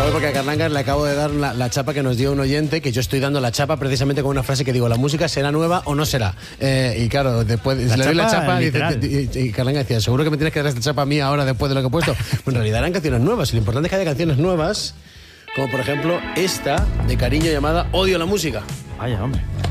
¿Sabes? Porque a Carlanga le acabo de dar la chapa que nos dio un oyente, que yo estoy dando la chapa precisamente con una frase que digo, ¿la música será nueva o no será? Y claro, después le doy la chapa y Carlanga decía, ¿seguro que me tienes que dar esta chapa a mí ahora después de lo que he puesto? Pues en realidad eran canciones nuevas, y lo importante es que haya canciones nuevas, como por ejemplo esta de Cariño llamada Odio la música. Vaya, hombre.